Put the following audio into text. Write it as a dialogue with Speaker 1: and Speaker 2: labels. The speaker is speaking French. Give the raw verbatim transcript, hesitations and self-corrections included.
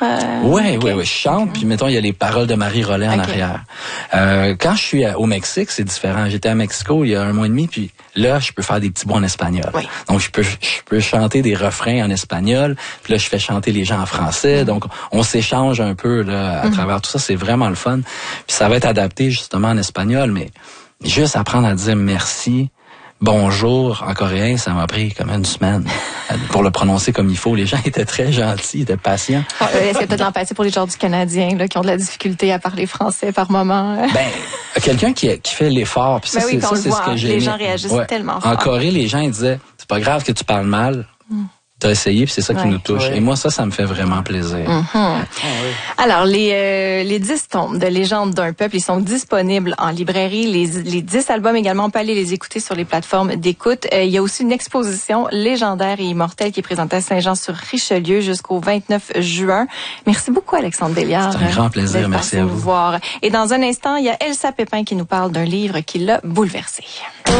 Speaker 1: Euh,
Speaker 2: oui,
Speaker 1: okay.
Speaker 2: oui, oui, je chante, okay. Puis mettons, il y a les paroles de Marie Rollet en okay. arrière. Euh, quand je suis à, au Mexique, c'est différent. J'étais à Mexico il y a un mois et demi, puis là, je peux faire des petits bouts en espagnol.
Speaker 1: Oui.
Speaker 2: Donc, je peux, je peux chanter des refrains en espagnol, puis là, je fais chanter les gens en français. Mm. Donc, on s'échange un peu là à mm. travers tout ça. C'est vraiment le fun. Puis ça va être adapté justement en espagnol, mais juste apprendre à dire merci, bonjour en coréen, ça m'a pris comme une semaine pour le prononcer comme il faut. Les gens étaient très gentils, ils étaient patients.
Speaker 1: Oh, Est-ce qu'il y a peut-être de l'empathie pour les gens du Canadien là, qui ont de la difficulté à parler français par moment?
Speaker 2: Ben, quelqu'un qui, qui fait l'effort, puis ça, ben oui, c'est, ça, c'est ce que j'ai
Speaker 1: Les
Speaker 2: aimé.
Speaker 1: gens réagissent ouais. tellement fort.
Speaker 2: En Corée, les gens ils disaient, c'est pas grave que tu parles mal. Mm. T'as essayé, puis c'est ça qui ouais. nous touche. Ouais. Et moi, ça, ça me fait vraiment plaisir.
Speaker 1: Mm-hmm. Ah, oui. Alors, les euh, les dix tomes de Légende d'un peuple, ils sont disponibles en librairie. Les les dix albums également, on peut aller les écouter sur les plateformes d'écoute. Euh, il y a aussi une exposition légendaire et immortelle qui est présentée à Saint-Jean-sur-Richelieu jusqu'au vingt-neuf juin. Merci beaucoup, Alexandre Belliard.
Speaker 2: C'est un grand plaisir. Merci à vous.
Speaker 1: Voir. Et dans un instant, il y a Elsa Pépin qui nous parle d'un livre qui l'a bouleversée.